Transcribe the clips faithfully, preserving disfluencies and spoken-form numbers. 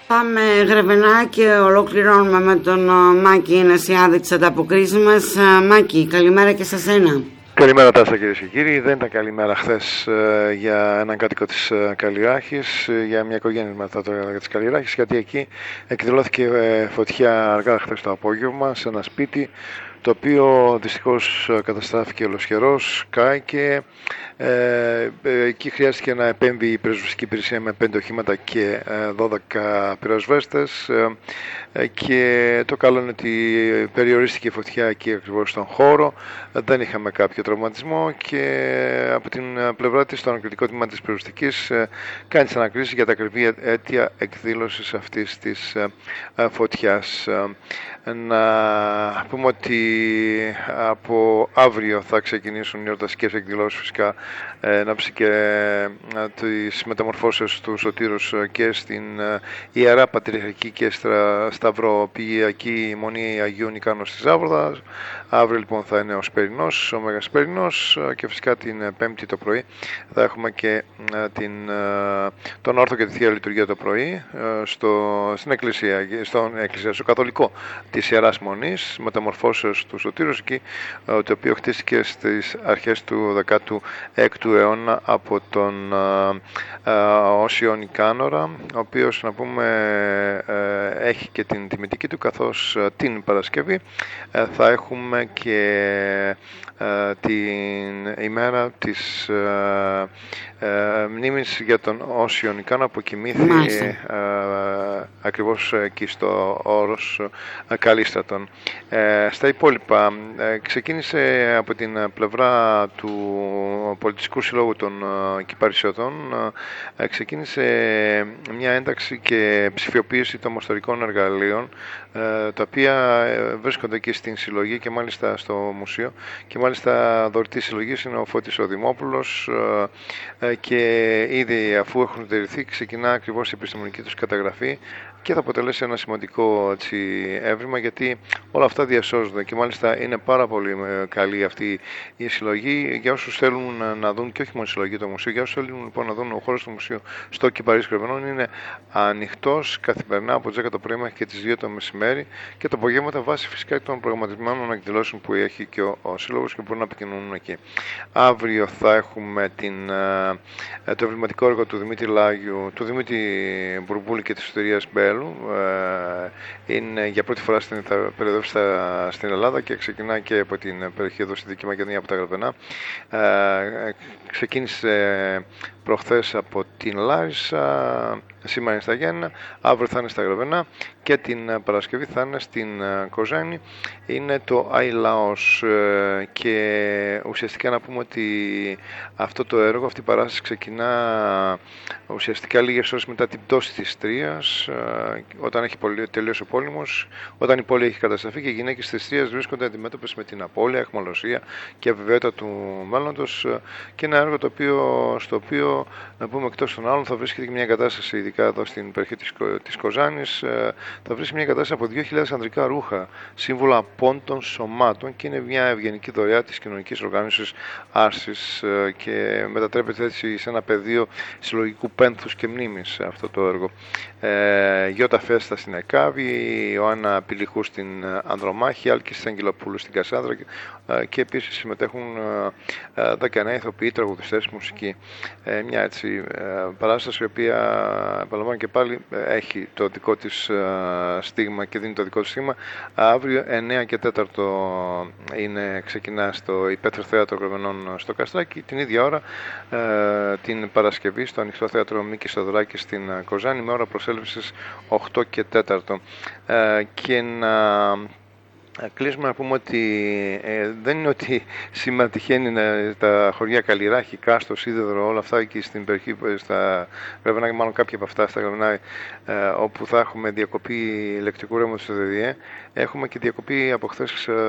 Πάμε Γρεβενά και ολοκληρώνουμε με τον Μάκη Νασιάδη της ανταποκρίσης μας. Μάκη, καλημέρα και σε σένα. Καλημέρα Τάστα, κυρίες και κύριοι. Δεν ήταν καλημέρα χθες ε, για έναν κάτοικο της ε, Καλλιράχης, ε, για μια οικογένεια μετά το έργο της Καλλιράχης, γιατί εκεί εκδηλώθηκε ε, φωτιά αργά χθες το απόγευμα σε ένα σπίτι, το οποίο δυστυχώς καταστράφηκε ολοσχερός, κάηκε. Ε, εκεί χρειάστηκε να επέμβει η πυροσβεστική υπηρεσία με πέντε οχήματα και ε, δώδεκα πυροσβέστες, ε, και το καλό είναι ότι περιορίστηκε η φωτιά εκεί ακριβώς στον χώρο. Δεν είχαμε κάποιο τραυματισμό και από την πλευρά της το ανακριτικό τμήμα της πυροσβεστικής ε, κάνει τις ανακρίσεις για τα ακριβή αίτια εκδήλωσης αυτής της ε, φωτιάς. Να πούμε ότι από αύριο θα ξεκινήσουν οι εορταστικές εκδηλώσεις, φυσικά ενόψει και τις μεταμορφώσεις του Σωτήρους και στην Ιερά Πατριαρχική και Σταυροπηγιακή Μονή Αγίου Νικάνου στη Ζάβροδα. Αύριο λοιπόν θα είναι ο Σπερινός, ο Μέγας Σπερινός, και φυσικά την Πέμπτη το πρωί θα έχουμε και την, τον Όρθο και τη Θεία Λειτουργία το πρωί στο, στην εκκλησία, στον, εκκλησία, στο Καθολικό της Ιεράς Μονής Μεταμορφώσεως του Σωτήρους, εκεί το οποίο χτίστηκε στις αρχές του δεκάτου έκτου αιώνα από τον Όσιο Νικάνορα, ο οποίος, να πούμε, έχει και την τιμητική του, καθώς την Παρασκευή θα έχουμε και την ημέρα της μνήμης για τον Όσιο Νικάνορα, που κοιμήθη ακριβώς εκεί στο όρος Καλίστρατον. Ε, στα υπόλοιπα, ε, ξεκίνησε από την πλευρά του Πολιτιστικού Συλλόγου των ε, Κυπαρισιωτών, ε, ξεκίνησε μια ένταξη και ψηφιοποίηση των μοστορικών εργαλείων, ε, τα οποία ε, βρίσκονται εκεί στην συλλογή και μάλιστα στο μουσείο, και μάλιστα δωρητής συλλογής είναι ο Φώτης ο Δημόπουλος, ε, ε, και ήδη αφού έχουν συντηρηθεί ξεκινά ακριβώς η επιστημονική τους καταγραφή και θα αποτελέσει ένα σημαντικό, έτσι, έβριμα, γιατί όλα αυτά διασώζονται και μάλιστα είναι πάρα πολύ καλή αυτή η συλλογή για όσους θέλουν να δουν, και όχι μόνο η συλλογή του μουσείου, για όσους θέλουν λοιπόν να δουν ο χώρος του μουσείου στο Κυπαρίσιο Γρεβενών. Είναι ανοιχτός καθημερινά από τις δέκα το πρωί μέχρι και τις δύο το μεσημέρι, και το απογεύματα βάσει φυσικά των προγραμματισμένων εκδηλώσεων που έχει και ο, ο Σύλλογος και μπορούν να επικοινωνούν εκεί. Αύριο θα έχουμε την, το εμβληματικό έργο του Δημήτρη Λάγιου, του Δημήτρη Μπουρμπούλη και της Σωτηρίας Μπέλου. Είναι για πρώτη φορά στην, θα περιοδεύσει στην Ελλάδα και ξεκινά και από την περιοχή εδώ στη Δυτική Μακεδονία, από τα Γρεβενά. Ε, ξεκίνησε προχθές από την Λάρισα, σήμερα είναι στα Γιάννενα, αύριο θα είναι στα Γρεβενά και την Παρασκευή θα είναι στην Κοζάνη. Είναι το Άι Λάος, και ουσιαστικά να πούμε ότι αυτό το έργο, αυτή η παράσταση ξεκινά ουσιαστικά λίγες ώρες μετά την πτώση της Τρίας, όταν έχει τελειώσει ο πόλεμος, όταν η πόλη έχει καταστραφεί και οι γυναίκες της Τρίας βρίσκονται αντιμέτωπες με την απώλεια, αιχμαλωσία και αβεβαιότητα του μέλλοντος, και ένα έργο το οποίο, στο οποίο, να πούμε, εκτός των άλλων θα βρίσκεται και μια κατάσταση, ειδικά εδώ στην περιοχή της, της Κοζάνης, θα βρίσκεται μια κατάσταση από δύο χιλιάδες ανδρικά ρούχα, σύμβολα απόντων σωμάτων, και είναι μια ευγενική δωρεά της κοινωνικής οργάνωσης Άρσης, και μετατρέπεται έτσι σε ένα πεδίο συλλογικού πένθους και μνήμης αυτό το έργο. Ε, Γιώτα Φέστα στην Εκάβη, Ιωάννα Πηλιχού στην Ανδρομάχη, Άλκης Αγγελοπούλου στην Κασάνδρα, ε, και επίσης συμμετέχουν ε, δεκαεννέα ηθοποιοί, τραγουδιστές, μουσικοί. Ε, μια έτσι ε, παράσταση η οποία, επαναλαμβάνω και πάλι, έχει το δικό της ε, στίγμα και δίνει το δικό της στίγμα. Αύριο εννέα και τέσσερα είναι, ξεκινά στο Υπέτρο Θέατρο Γρεβενών στο Καστράκι, την ίδια ώρα ε, την Παρασκευή στο Ανοιχτό Θέατρο Μίκης Σοδωράκη στην Κοζάνη, με ώρα προσέλευσης οκτώ και τέσσερα. Ε, και να κλείσουμε να πούμε ότι ε, δεν είναι ότι σήμερα τυχαίνει να, τα χωριά Καλλιράχη, Κάστο, Σίδεδρο, όλα αυτά εκεί στην περιοχή, στα Γρεβενά, μάλλον κάποια από αυτά στα Γρεβενά, ε, όπου θα έχουμε διακοπή ηλεκτρικού ρεύματος στο ΔΕΔΙΕ. Έχουμε και διακοπή από χθες ε,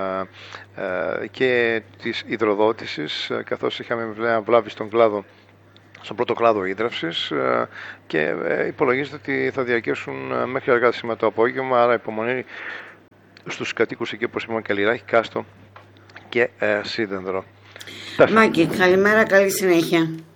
ε, και της υδροδότησης, καθώς είχαμε βλάβη στον κλάδο, στον πρώτο κλάδο ίδρευσης, και υπολογίζεται ότι θα διαρκέσουν μέχρι αργά σήμερα το απόγευμα, άρα υπομονή στους κατοίκους εκεί, όπως είπαμε, Καλλιράχη, Κάστο και ε, Σίδενδρο. Μάκη, καλημέρα, καλή συνέχεια.